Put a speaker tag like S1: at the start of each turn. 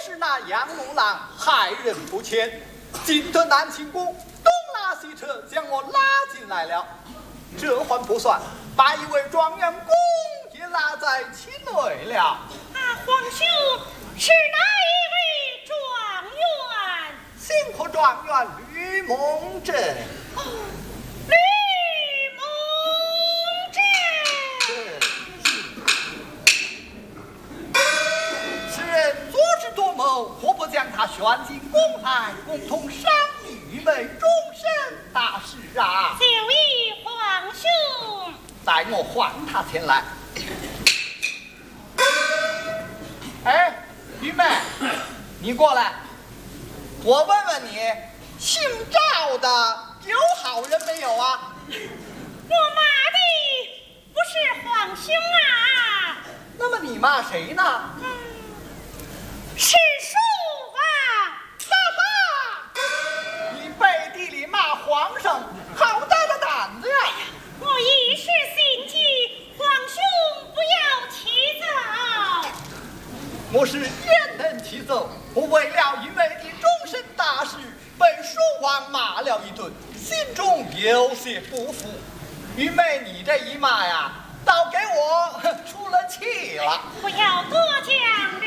S1: 是那杨木郎害人不浅，进得南清宫，东拉西扯将我拉进来了。这还不算，把一位状元公也拉在其内了。
S2: 啊，皇兄是哪一位状元？
S1: 新科状元吕蒙正。
S2: 哦，吕蒙正。
S1: 此人作之多谋，何不将他选进宫来，共同商议预备终身大事啊？
S2: 就依皇兄。
S1: 待我唤他前来。哎，玉妹，你过来，我问问你，姓赵的有好人没有啊？
S2: 我骂的不是皇兄啊。
S1: 那么你骂谁呢？
S2: 是叔啊！
S1: 哈哈，你背地里骂皇上，好大的胆子呀！
S2: 我一时心急，皇兄不要起奏。
S1: 我是焉能起奏？我为了玉妹的终身大事，被蜀王骂了一顿，心中有些不服。玉妹，你这一骂呀，倒给我出了气了。
S2: 不要多讲